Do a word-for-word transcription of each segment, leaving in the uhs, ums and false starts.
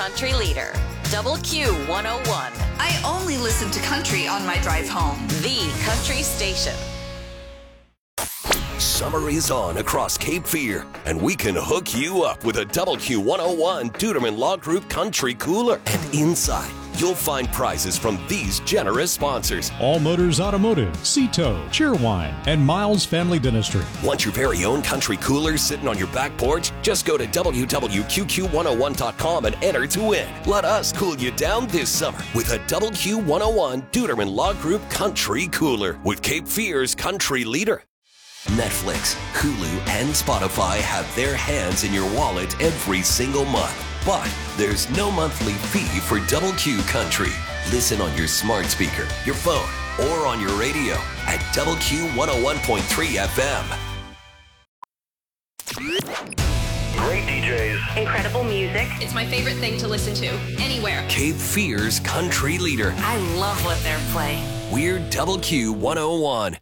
country leader, Double Q one oh one. I only listen to country on my drive home. The country station. Summer is on across Cape Fear, and we can hook you up with a Double Q one oh one Duderman Law Group Country Cooler. And inside, you'll find prizes from these generous sponsors: All Motors Automotive, Cito, Cheerwine, and Miles Family Dentistry. Want your very own country cooler sitting on your back porch? Just go to w w w dot q q one oh one dot com and enter to win. Let us cool you down this summer with a Double Q one oh one Duderman Law Group Country Cooler with Cape Fear's country leader. Netflix, Hulu, and Spotify have their hands in your wallet every single month. But there's no monthly fee for Double Q Country. Listen on your smart speaker, your phone, or on your radio at Double Q one oh one point three F M. Great D Js. Incredible music. It's my favorite thing to listen to, anywhere. Cape Fear's country leader. I love what they're playing. We're Double Q one oh one.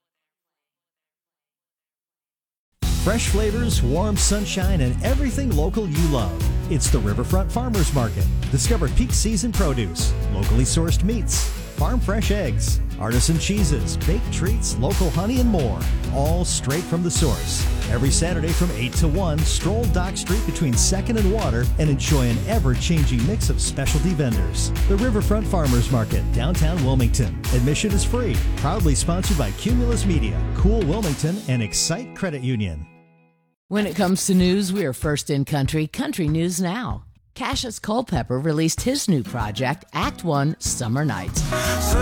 Fresh flavors, warm sunshine, and everything local you love. It's the Riverfront Farmers Market. Discover peak season produce, locally sourced meats, farm fresh eggs, artisan cheeses, baked treats, local honey, and more. All straight from the source. Every Saturday from eight to one, stroll Dock Street between second and Water and enjoy an ever-changing mix of specialty vendors. The Riverfront Farmers Market, downtown Wilmington. Admission is free. Proudly sponsored by Cumulus Media, Cool Wilmington, and Excite Credit Union. When it comes to news, we are first in country. Country News Now. Cassius Culpepper released his new project, Act One, Summer Nights.